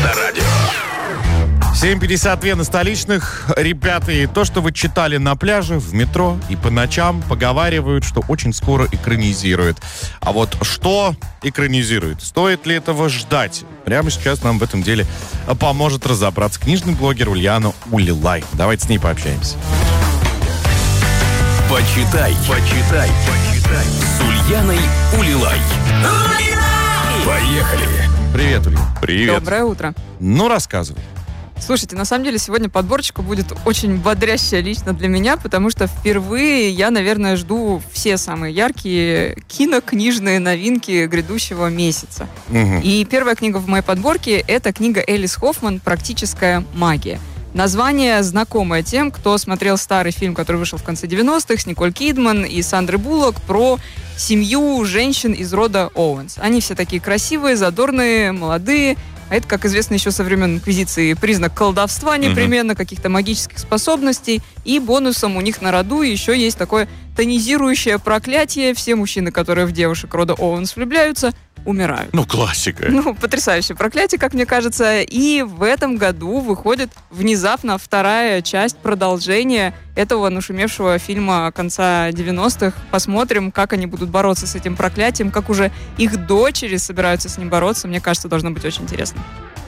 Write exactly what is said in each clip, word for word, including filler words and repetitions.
Авторадио. семь пятьдесят два на столичных. Ребята, и то, что вы читали на пляже, в метро и по ночам, поговаривают, что очень скоро экранизируют. А вот что экранизирует? Стоит ли этого ждать? Прямо сейчас нам в этом деле поможет разобраться книжный блогер Ульяна Улилай. Давайте с ней пообщаемся. Почитай, почитай, почитай. С Ульяной Улилай. Поехали. Привет, Ульяна. Привет. Доброе утро. Ну, рассказывай. Слушайте, на самом деле сегодня подборочка будет очень бодрящая лично для меня, потому что впервые я, наверное, жду все самые яркие кинокнижные новинки грядущего месяца. Угу. И первая книга в моей подборке — это книга Элис Хоффман «Практическая магия». Название знакомое тем, кто смотрел старый фильм, который вышел в конце девяностых с Николь Кидман и Сандрой Буллок про семью женщин из рода Оуэнс. Они все такие красивые, задорные, молодые. А это, как известно, еще со времен Инквизиции признак колдовства непременно, mm-hmm. каких-то магических способностей. И бонусом у них на роду еще есть такое тонизирующее проклятие. Все мужчины, которые в девушек рода Оуэнс влюбляются, умирают. Ну, классика. Ну, потрясающее проклятие, как мне кажется. И в этом году выходит внезапно вторая часть продолжения этого нашумевшего фильма конца девяностых. Посмотрим, как они будут бороться с этим проклятием, как уже их дочери собираются с ним бороться. Мне кажется, должно быть очень интересно.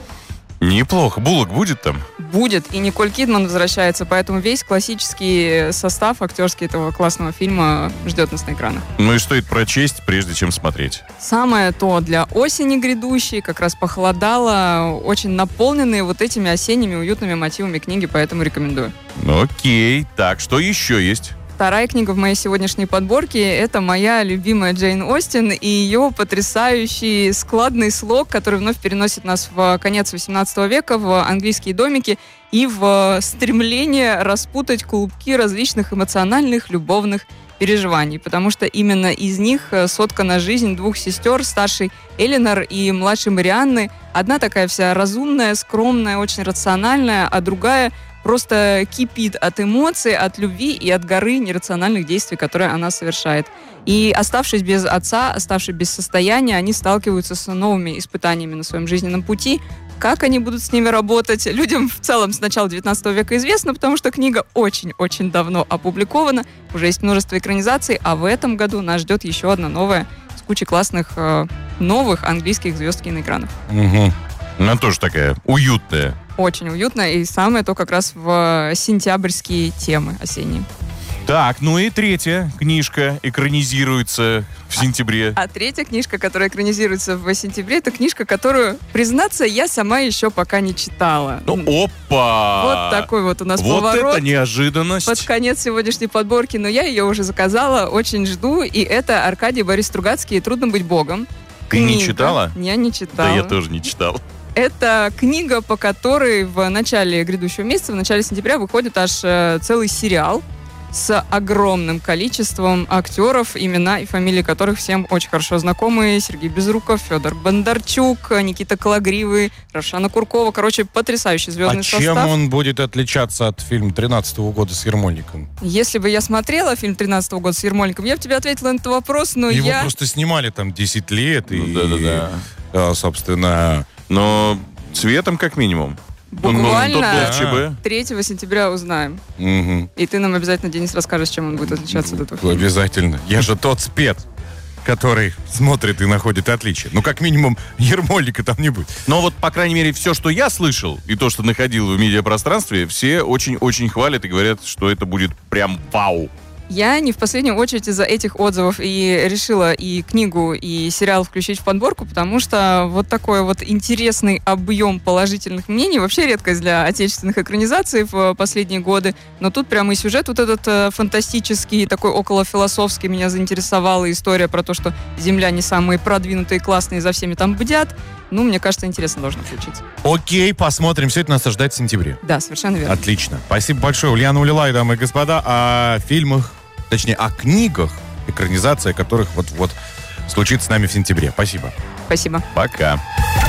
Неплохо. Буллок будет там? Будет. И Николь Кидман возвращается, поэтому весь классический состав актерский этого классного фильма ждет нас на экранах. Ну и стоит прочесть, прежде чем смотреть. Самое то для осени грядущей, как раз похолодало, очень наполненные вот этими осенними уютными мотивами книги, поэтому рекомендую. Ну, окей. Так, что еще есть? Вторая книга в моей сегодняшней подборке — это моя любимая Джейн Остин и ее потрясающий складный слог, который вновь переносит нас в конец восемнадцатого века, в английские домики и в стремление распутать клубки различных эмоциональных, любовных переживаний, потому что именно из них соткана жизнь двух сестер, старшей Эленор и младшей Марианны. Одна такая вся разумная, скромная, очень рациональная, а другая просто кипит от эмоций, от любви и от горы нерациональных действий, которые она совершает. И оставшись без отца, оставшись без состояния, они сталкиваются с новыми испытаниями на своем жизненном пути. Как они будут с ними работать, людям в целом с начала девятнадцатого века известно, потому что книга очень-очень давно опубликована, уже есть множество экранизаций, а в этом году нас ждет еще одна новая с кучей классных э, новых английских звезд киноэкранов. Угу. Она тоже такая уютная. Очень уютно, и самое то как раз в сентябрьские темы осенние. Так, ну и третья книжка экранизируется в сентябре. А, а третья книжка, которая экранизируется в сентябре, это книжка, которую, признаться, я сама еще пока не читала. Ну, опа! Вот такой вот у нас вот поворот. Вот это неожиданность. Под конец сегодняшней подборки, но я ее уже заказала, очень жду, и это Аркадий Борис Стругацкий «Трудно быть богом». Ты Книга. не читала? Я не читала. Да, я тоже не читал. Это книга, по которой в начале грядущего месяца, в начале сентября, выходит аж э, целый сериал с огромным количеством актеров, имена и фамилии которых всем очень хорошо знакомы. Сергей Безруков, Федор Бондарчук, Никита Кологривый, Равшана Куркова. Короче, потрясающий звездный а состав. А чем он будет отличаться от фильма тринадцатого года с Ермольником? Если бы я смотрела фильм тринадцатого года с Ермольником, я бы тебе ответила на этот вопрос, но Его я... просто снимали там десять лет, ну, и, да-да-да. собственно... Но цветом как минимум. Буквально ну, третьего сентября узнаем. Угу. И ты нам обязательно, Денис, расскажешь, чем он будет отличаться от этого фильма. Обязательно. Я же тот спец, который смотрит и находит отличия. Ну, как минимум, Ермольника там не будет. Но вот, по крайней мере, все, что я слышал, и то, что находил в медиапространстве, все очень-очень хвалят и говорят, что это будет прям вау. Я не в последнюю очередь из-за этих отзывов и решила и книгу, и сериал включить в подборку, потому что вот такой вот интересный объем положительных мнений, вообще редкость для отечественных экранизаций в последние годы, но тут прямо и сюжет вот этот э, фантастический, такой околофилософский меня заинтересовала, история про то, что земляне самые продвинутые, классные, за всеми там бдят. Ну, мне кажется, интересно должно включиться. Окей, посмотрим. Все это нас ожидает в сентябре. Да, совершенно верно. Отлично. Спасибо большое. Ульяна Улилай, дамы и господа, о фильмах, точнее, о книгах, экранизация которых вот-вот случится с нами в сентябре. Спасибо. Спасибо. Пока.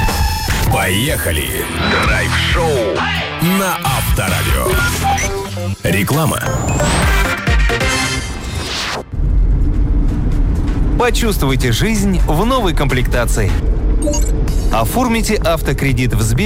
Поехали. Драйв-шоу на Авторадио. Реклама. Почувствуйте жизнь в новой комплектации. Оформите автокредит в Сбере